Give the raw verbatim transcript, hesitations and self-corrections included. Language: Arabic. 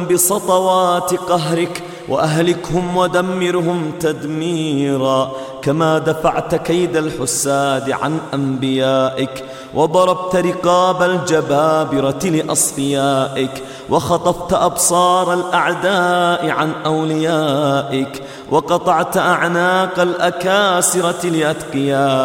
بسطوات قهرك وأهلكهم ودمرهم تدميرا، كما دفعت كيد الحساد عن أنبيائك، وضربت رقاب الجبابرة لأصفيائك، وخطفت أبصار الأعداء عن أوليائك، وقطعت أعناق الأكاسرة لأتقيائك.